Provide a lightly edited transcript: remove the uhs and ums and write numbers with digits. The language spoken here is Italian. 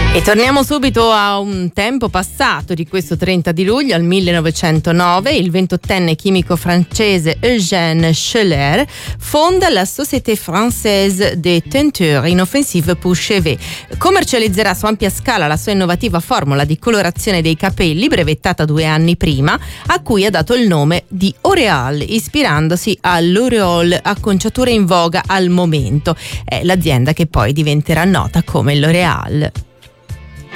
E torniamo subito a un tempo passato di questo 30 di luglio, al 1909. Il 28enne chimico francese Eugène Scheller fonda la Société Française des Teintures Inoffensives pour Cheveux. Commercializzerà su ampia scala la sua innovativa formula di colorazione dei capelli, brevettata 2 anni prima, a cui ha dato il nome di L'Oréal, ispirandosi all'auréole, acconciatura in voga al momento. È l'azienda che poi diventerà nota come L'Oréal.